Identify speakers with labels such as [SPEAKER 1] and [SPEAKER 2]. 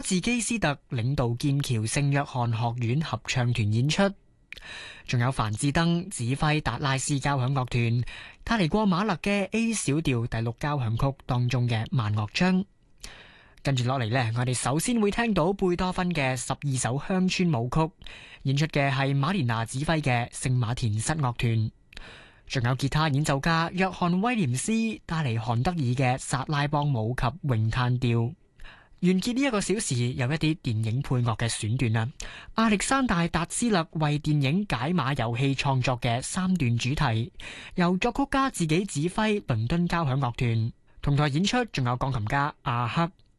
[SPEAKER 1] 茲基斯特領導劍橋聖約翰學院合唱團演出，仲有梵志登指揮達拉斯交響樂團帶嚟過馬勒嘅 A 小調第6交響曲當中嘅慢樂章。跟住落嚟呢，我哋首先會聽到貝多芬嘅12首鄉村舞曲，演出嘅係馬連拿指揮嘅聖馬田室樂團。仲有吉他演奏家約翰威廉斯帶嚟韓德爾嘅薩拉邦舞及詠嘆調。完結呢1個小時有一啲電影配樂嘅選段啦。亞歷山大達斯勒為電影解碼遊戲創作嘅3段主題，由作曲家自己指揮倫敦交響樂團。同台演出仲有鋼琴家阿克。